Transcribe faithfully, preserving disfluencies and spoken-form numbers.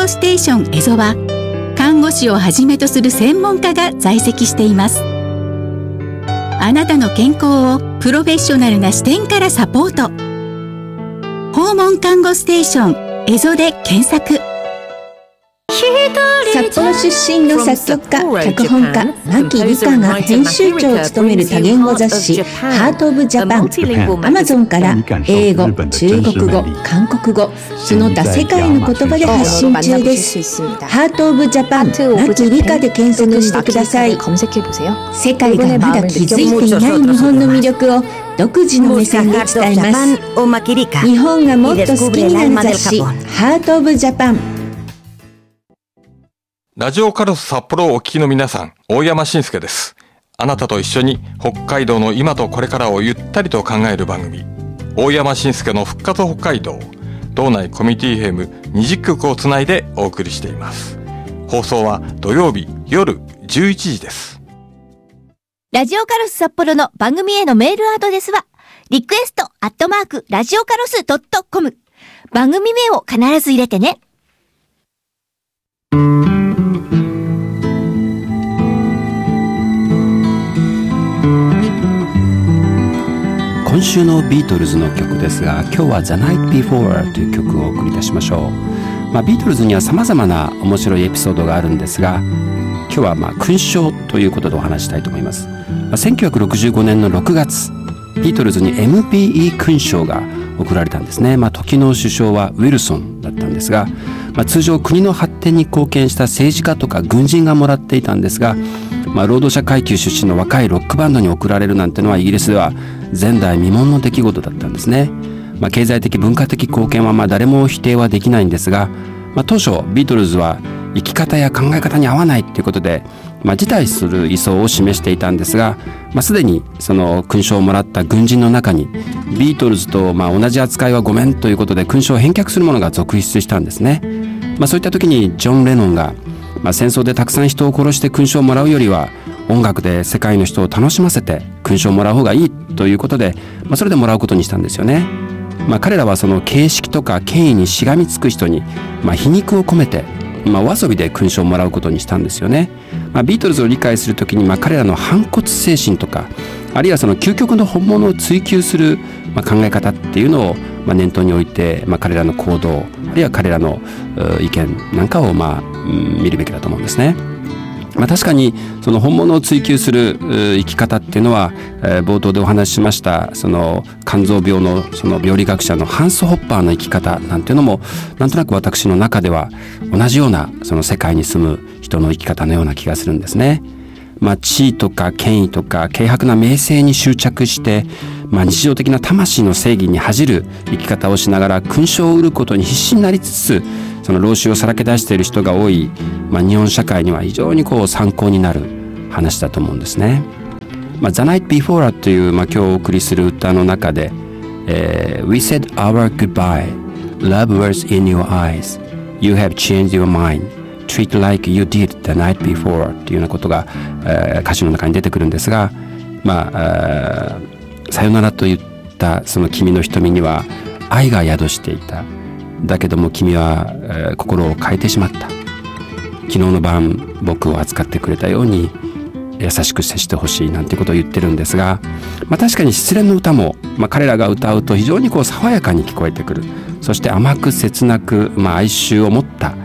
護ステーションエゾは看護師をはじめとする専門家が在籍しています。あなたの健康をプロフェッショナルな視点からサポート。訪問看護ステーションエゾで検索。 札幌出身の作曲家、脚本家、牧理香が編集長を務める多言語雑誌ハートオブジャパン。アマゾンから英語、中国語、韓国語、その他世界の言葉で発信中です。ハートオブジャパン、牧理香で検索してください。世界がまだ気づいていない日本の魅力を独自の目線で伝えます。日本がもっと好きになる雑誌ハートオブジャパン。 ラジオカルス札幌をお聞きの皆さん、大山伸介です。あなたと一緒に北海道の今とこれからをゆったりと考える番組、大山伸介の復活北海道。道内コミュニティ エフエムにじゅっきょくをつないでお送りしています。放送は土曜日夜じゅういちじです。 ラジオカルス札幌の番組へのメールアドレスはリクエストアットマークラジオカルスドットコム。番組名を必ず入れてね。 今週のビートルズの曲ですが、今日は The Night Before という曲をお送りいたしましょう。まあ、ビートルズには様々な面白いエピソードがあるんですが、今日はまあ勲章ということでお話したいと思います。まあ、せんきゅうひゃくろくじゅうごねんのろくがつ、ビートルズに エムピーイー 勲章が贈られたんですね。まあ、時の首相はウィルソンだったんですが、まあ、通常国の発展に貢献した政治家とか軍人がもらっていたんですが、まあ、労働者階級出身の若いロックバンドに贈られるなんてのはイギリスでは前代未聞の出来事だったんですね。まあ、経済的文化的貢献はまあ誰も否定はできないんですが、まあ、当初ビートルズは生き方や考え方に合わないということで、まあ、辞退する意向を示していたんですが、まあ、すでにその勲章をもらった軍人の中にビートルズとまあ同じ扱いはごめんということで勲章を返却する者が続出したんですね。まあ、そういった時にジョン・レノンが、まあ、戦争でたくさん人を殺して勲章をもらうよりは音楽で世界の人を楽しませて勲章をもらう方がいいということで、まあ、それでもらうことにしたんですよね。まあ、彼らはその形式とか権威にしがみつく人に、まあ、皮肉を込めて、まあ、お遊びで勲章をもらうことにしたんですよね。まあ、ビートルズを理解するときに、まあ、彼らの反骨精神とか、あるいはその究極の本物を追求する、まあ、考え方っていうのを、まあ、念頭に置いて、まあ、彼らの行動、あるいは彼らの意見なんかを、まあ、見るべきだと思うんですね。まあ、確かにその本物を追求する生き方っていうのは、えー、冒頭でお話ししましたその肝臓病のその病理学者のハンス・ホッパーの生き方なんていうのもなんとなく私の中では同じようなその世界に住む人の生き方のような気がするんですね。まあ、地位とか権威とか軽薄な名声に執着して、まあ、日常的な魂の正義に恥じる生き方をしながら勲章を得ることに必死になりつつその労習をさらけ出している人が多い、まあ、日本社会には非常にこう参考になる話だと思うんですね。まあ、The Night Before という、まあ、今日お送りする歌の中で、えー、We said our goodbye, love was in your eyes, you have changed your mind, treat like you did the night before というようなことが、えー、歌詞の中に出てくるんですが、まあ、さよならと言ったその君の瞳には愛が宿していた。だけども君は、えー、心を変えてしまった。昨日の晩僕を扱ってくれたように優しく接してほしいなんてことを言ってるんですが、まあ、確かに失恋の歌も、まあ、彼らが歌うと非常にこう爽やかに聞こえてくる。そして甘く切なく、まあ、哀愁を持った